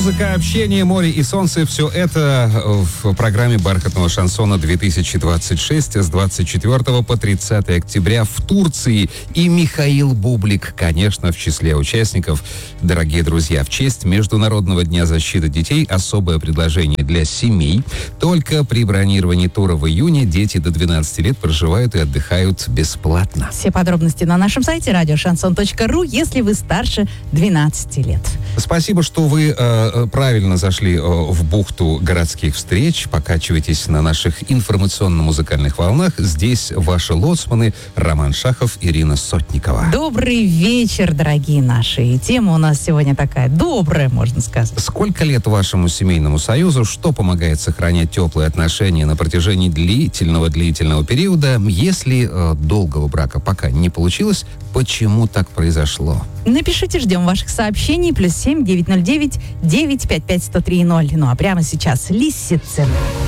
Музыка, общение, море и солнце — все это в программе «Бархатного шансона-2026» с 24 по 30 октября в Турции. И Михаил Бублик, конечно, в числе участников. Дорогие друзья, в честь Международного дня защиты детей особое предложение для семей. Только при бронировании тура в июне дети до 12 лет проживают и отдыхают бесплатно. Все подробности на нашем сайте радиошансон.ру, если вы старше 12 лет. Спасибо, что вы правильно зашли в бухту городских встреч, покачивайтесь на наших информационно-музыкальных волнах. Здесь ваши лоцманы Роман Шахов, Ирина Сотникова. Добрый вечер, дорогие наши. И тема у нас сегодня такая добрая, можно сказать. Сколько лет вашему семейному союзу? Что помогает сохранять теплые отношения на протяжении длительного периода? Если долгого брака пока не получилось, почему так произошло? Напишите, ждем ваших сообщений. +7 909 955 1030. Ну а прямо сейчас Лисицын.